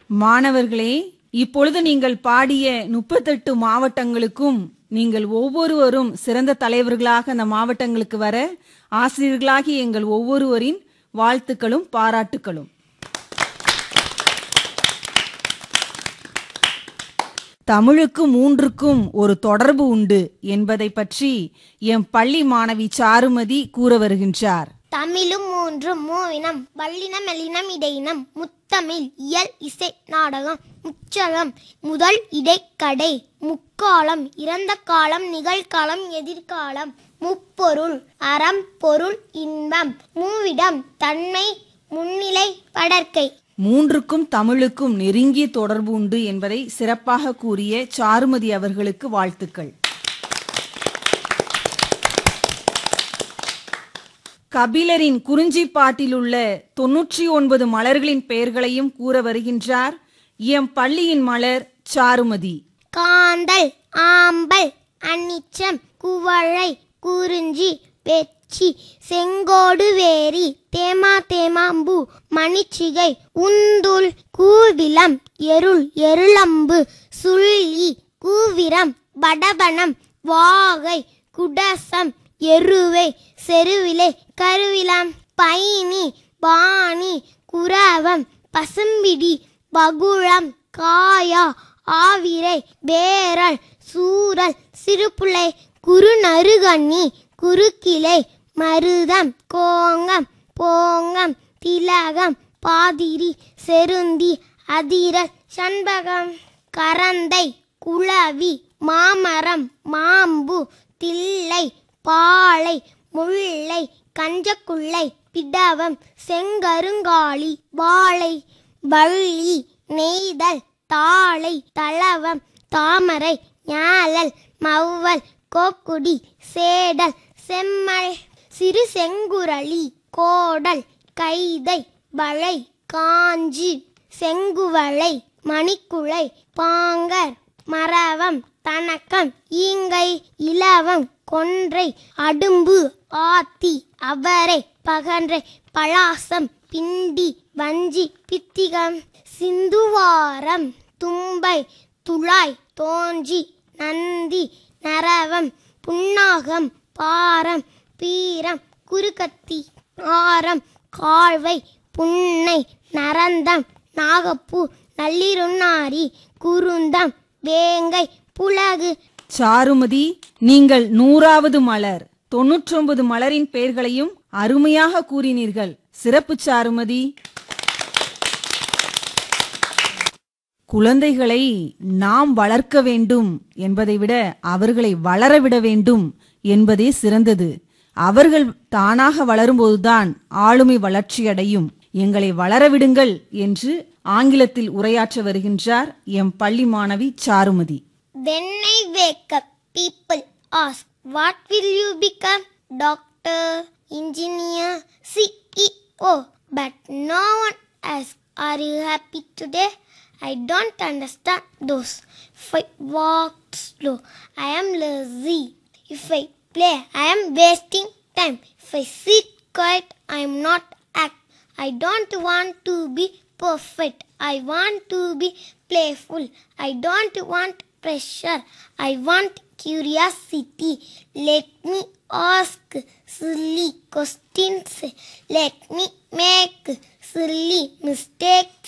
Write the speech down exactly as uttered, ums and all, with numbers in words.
மாணவர்களே, இப்பொழுது நீங்கள் பாடிய முப்பத்தெட்டு மாவட்டங்களுக்கும் நீங்கள் ஒவ்வொருவரும் சிறந்த தலைவர்களாக அந்த மாவட்டங்களுக்கு வர ஆசிரியர்களாகி எங்கள் ஒவ்வொருவரின் வாழ்த்துக்களும் பாராட்டுக்களும். தமிழுக்கும் மூன்றுக்கும் ஒரு தொடர்பு உண்டு என்பதை பற்றி எம் பள்ளி மாணவி சாருமதி கூற வருகின்றார். தமிழும் மூன்றும் மூவினம் வல்லினம் எல்லினம் இடையினம் முத்தமிழ் இயல் இசை நாடகம் முச்சகம் முதல் இடைக்கடை முக்காலம் இறந்த காலம் நிகழ்காலம் எதிர்காலம் முப்பொருள் அறம் பொருள் இன்பம் மூவிடம் தன்மை முன்னிலை படர்க்கை. மூன்றுக்கும் தமிழுக்கும் நெருங்கிய தொடர்பு உண்டு என்பதை சிறப்பாக கூறிய சாருமதி அவர்களுக்கு வாழ்த்துக்கள். கபிலரின் குறிஞ்சிப்பாட்டில் உள்ள தொன்னூற்றி ஒன்பது மலர்களின் பெயர்களையும் கூற வருகின்றார் எம் பள்ளியின் மலர் சாருமதி. காந்தல் ஆம்பல் அன்னிச்சம் குவளை குறிஞ்சி வெச்சி செங்கோடு வேரி தேமா தேமாம்பூ மணிச்சிகை உந்துல் கூவிலம் எருள் எருளம்பு சுள்ளி கூவிரம் வடபனம் வாகை குடசம் எருவை செருவிலை கருவிலம் பைனி பாணி குரவம் பசும்பிடி பகுளம் காயா ஆவிரை வேரல் சூரல் சிறுபுளை குறுநறுகண்ணி குறுக்கிளை மருதம் கோங்கம் போங்கம் திலகம் பாதிரி செருந்தி அதிரல் சண்பகம் கரந்தை குளவி மாமரம் மாம்பு தில்லை பாளை முல்லை கஞ்சக்குள்ளை பிடவம் செங்கருங்காலி வாழை வள்ளி நெய்தல் தாளை தளவம் தாமரை ஞாழல் மவ்வல் கோக்குடி சேடல் செம்மல் சிறு செங்குரளி கோடல் கைதை வளை காஞ்சி செங்குவளை மணிக்குளை பாங்கர் மரவம் தனக்கம் ஈங்கை இலவம் கொன்றை அடும்பு ஆத்தி அவரை பகன்றை பலாசம் பிண்டி வஞ்சி பித்திகம் சிந்துவாரம் தும்பை துளாய் தோஞ்சி நந்தி நரவம் புன்னாகம் பாரம் பீரம் குறுக்கத்தி ஆரம் கால்வை புன்னை நரந்தம் நாகப்பூ நள்ளிருநாரி குருந்தம் வேங்கை புலகு. சாருமதி, நீங்கள் நூறாவது மலர் தொன்னூற்றி ஒன்பது மலரின் பெயர்களையும் அருமையாக கூறினீர்கள். சிறப்பு சாருமதி. குழந்தைகளை நாம் வளர்க்க வேண்டும் என்பதை விட அவர்களை வளரவிட வேண்டும் என்பதே சிறந்தது. அவர்கள் தானாக வளரும்போதுதான் ஆளுமை வளர்ச்சியடையும். எங்களை வளரவிடுங்கள் என்று ஆங்கிலத்தில் உரையாற்ற வருகின்றார் எம் பள்ளி மாணவி Charumathi. When I wake up, people ask, what will you become? Doctor, engineer, C E O. But no one asks, are you happy today? I don't understand those. If I walk slow, I am lazy. If I play, I am wasting time. If I sit quiet, I am not act. I don't want to be perfect. I want to be playful. I don't want pressure. I want curiosity. Let me ask silly questions. Let me make silly mistakes.